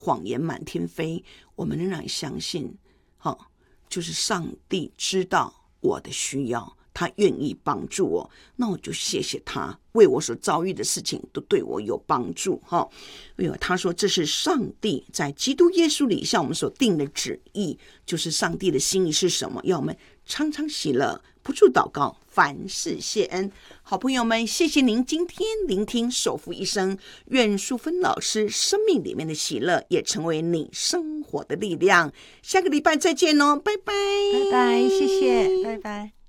谎言满天飞，我们仍然相信，就是上帝知道我的需要，他愿意帮助我，那我就谢谢他，为我所遭遇的事情都对我有帮助。他说这是上帝在基督耶稣里向我们所定的旨意，就是上帝的心意是什么，要我们常常喜乐，不住祷告，凡事谢恩。好朋友们，谢谢您今天聆听守护一生，愿淑芬老师生命里面的喜乐也成为你生活的力量。下个礼拜再见哦，拜拜， 拜拜，谢谢，拜拜。